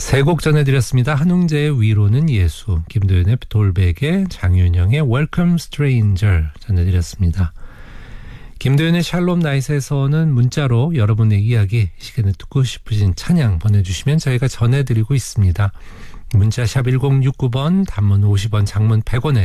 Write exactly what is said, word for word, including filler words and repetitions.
세 곡 전해드렸습니다. 한웅재의 위로는 예수, 김도연의 돌베개, 장윤영의 Welcome Stranger 전해드렸습니다. 김도연의 샬롬 나잇에서는 문자로 여러분의 이야기, 이 시간에 듣고 싶으신 찬양 보내주시면 저희가 전해드리고 있습니다. 문자 샵 일공육구 번, 단문 오십 원, 장문 백 원에